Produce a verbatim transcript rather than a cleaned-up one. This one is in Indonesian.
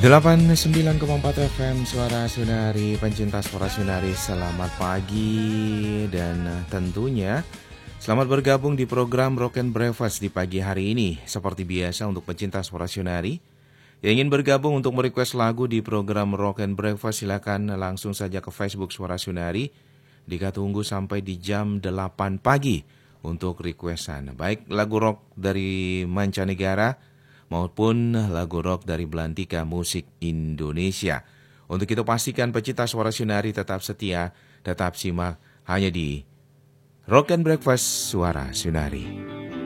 delapan puluh sembilan koma empat F M Suara Sunari, pencinta Suara Sunari, selamat pagi. Dan tentunya selamat bergabung di program Rock and Breakfast di pagi hari ini. Seperti biasa untuk pencinta Suara Sunari yang ingin bergabung untuk merequest lagu di program Rock and Breakfast, silakan langsung saja ke Facebook Suara Sunari. Dika tunggu sampai di jam delapan pagi untuk requestan, baik lagu rock dari mancanegara maupun lagu rock dari belantika musik Indonesia. Untuk itu pastikan pecinta Suara Sunari tetap setia, tetap simak hanya di Rock and Breakfast Suara Sunari.